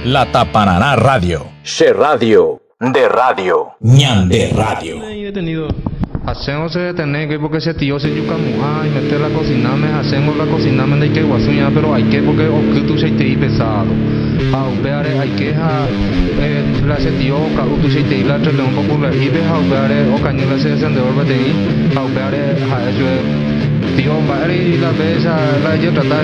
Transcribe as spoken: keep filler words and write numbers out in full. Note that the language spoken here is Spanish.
La Tapanará Radio. She Radio. De radio. Ñande Radio. Hacemos se tener que porque ese tío se yuca muja y meter la cocina, me hacemos la cocina, me de que guasuña, pero hay que porque o que tú se te pesado. A upeare hay que ha la ese tío ka u tu se te la tre un poco la y ve a upeare o cañola se se de orbe de a upeare ha eso tío vale y la besa la yo tratar